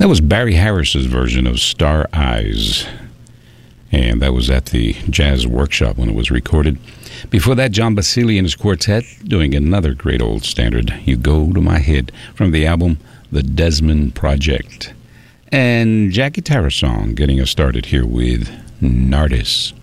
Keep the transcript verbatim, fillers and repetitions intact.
That was Barry Harris's version of Star Eyes, and that was at the Jazz Workshop when it was recorded. Before that, John Basile and his quartet doing another great old standard, You Go to My Head, from the album The Desmond Project. And Jackie Tarasong getting us started here with Nardis.